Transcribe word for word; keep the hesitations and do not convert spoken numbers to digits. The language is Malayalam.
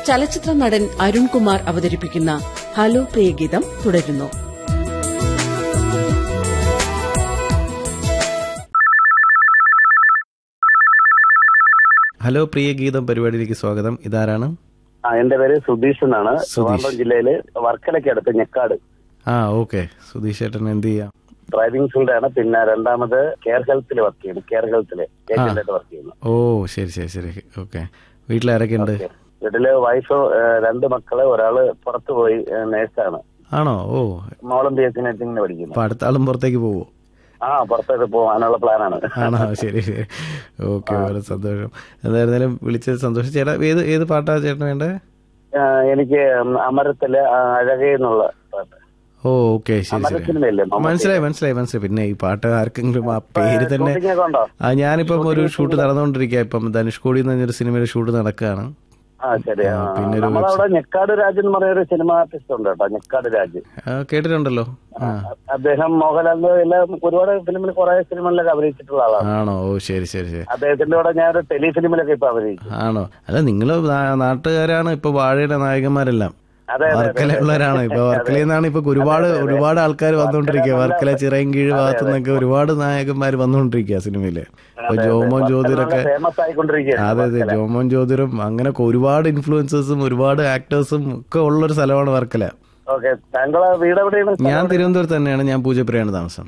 ചലച്ചിത്ര നടൻ അരുൺകുമാർ അവതരിപ്പിക്കുന്ന ഹലോ പ്രിയഗീതം തുടരുന്നു. ഹലോ പ്രിയഗീതം പരിപാടിയിലേക്ക് സ്വാഗതം. ഇതാരാണ്? ആ എന്റെ പേര് സുധീഷ് എന്നാണ്. ട്രിവാൻഡ്രം ജില്ലയില് വർക്കലയ്ക്ക് അടുത്ത് ഞെക്കാട്. ആ ഓക്കെ. സുധീഷ് ചേട്ടൻ എന്ത് ചെയ്യാം? ഡ്രൈവിംഗ് ഫീൽഡാണ്. പിന്നെ രണ്ടാമത് കെയർ ഹെൽത്തിൽ വർക്ക് ചെയ്യുന്നു. കെയർ ഹെൽത്തില് ഏജന്റായിട്ട് വർക്ക് ചെയ്യുന്നു. ഓ ശരി ശരി ശരി. ഓക്കെ. വീട്ടിലാരൊക്കെ ഉണ്ട്? വീട്ടില് വൈഫ്, രണ്ട് മക്കള്, ഒരാള് പുറത്തു പോയി നേഴ്സാണ്. ആണോ? ഓ. മോളും ബി എസ് സി നഴ്സിംഗിന് പഠിക്കുന്നു. അപ്പൊ അടുത്ത ആളും പുറത്തേക്ക് പോവോ? ആ പുറത്തേക്ക് പോകാനുള്ള പ്ലാനാണ്. ആണോ? ശരി ശരി. ഓക്കെ. വളരെ സന്തോഷം. എന്തായിരുന്നാലും വിളിച്ചത് സന്തോഷം. ചേട്ടാ ഏത് ഏത് പാട്ടാ ചേട്ടന് വേണ്ടേ? എനിക്ക് അമരത്തില് അഴകേ എന്നുള്ള പാട്ട്. ഓ ഓക്കെ. ശരി ശരി. മനസ്സിലായി മനസ്സിലായി മനസ്സിലായി. പിന്നെ ഈ പാട്ട് ആർക്കെങ്കിലും ആ പേര് തന്നെ. ആ ഞാനിപ്പം ഒരു ഷൂട്ട് നടന്നുകൊണ്ടിരിക്കുക. ഇപ്പം ധനുഷ്കോടി എന്ന് പറഞ്ഞൊരു സിനിമയുടെ ഷൂട്ട് നടക്കുകയാണ്. പിന്നെ നമ്മളവിടെ ഞെക്കാട് രാജ് എന്ന് പറയുന്ന ഒരു സിനിമ ആർട്ടിസ്റ്റ് ഉണ്ട് കേട്ടോ. ഞെക്കാട് രാജ് കേട്ടിട്ടുണ്ടല്ലോ. അദ്ദേഹം മോഹൻലാലിന്റെ എല്ലാം ഒരുപാട് ഫിലിമിൽ കുറെ സിനിമകളിലൊക്കെ അഭിനയിച്ചിട്ടുള്ള ആളാണ്. ആണോ? ഓ ശരി ശരി ശരി. അദ്ദേഹത്തിന്റെ കൂടെ ഞാൻ ഒരു ടെലിഫിലിമിലൊക്കെ ഇപ്പൊ അഭിനയിച്ചു. ആണോ? അല്ല നിങ്ങള് നാട്ടുകാരാണ് ഇപ്പൊ വാഴയുടെ നായകന്മാരെല്ലാം. വർക്കലയുള്ളവരാണ്. ഇപ്പൊ വർക്കലയിൽ നിന്നാണ് ഇപ്പൊ ഒരുപാട് ഒരുപാട് ആൾക്കാർ വന്നുകൊണ്ടിരിക്കുക. വർക്കല ചിറയൻകീഴ് ഭാഗത്തു നിന്നൊക്കെ ഒരുപാട് നായകന്മാർ വന്നുകൊണ്ടിരിക്കുക സിനിമയില്. ഇപ്പൊ ജോമോൻ ജ്യോതിരൊക്കെ. അതെ അതെ. ജോമോൻ ജ്യോതിരും അങ്ങനെയൊക്കെ ഒരുപാട് ഇൻഫ്ലുവൻസേഴ്സും ഒരുപാട് ആക്ടേഴ്സും ഒക്കെ ഉള്ളൊരു സ്ഥലമാണ് വർക്കല. ഞാൻ തിരുവനന്തപുരത്ത് തന്നെയാണ്. ഞാൻ പൂജപ്പുരയാണ് താമസം.